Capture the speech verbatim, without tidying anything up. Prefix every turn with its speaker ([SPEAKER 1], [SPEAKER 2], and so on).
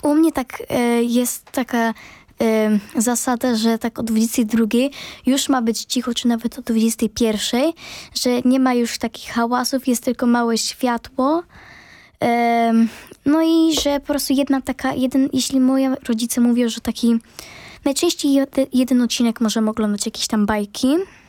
[SPEAKER 1] U mnie tak e, jest taka e, zasada, że tak o dwudziestej drugiej już ma być cicho, czy nawet o dwudziestej pierwszej, że nie ma już takich hałasów, jest tylko małe światło. E, no i że po prostu jedna taka, jeden, jeśli moi rodzice mówią, że taki najczęściej jed, jeden odcinek możemy oglądać jakieś tam bajki,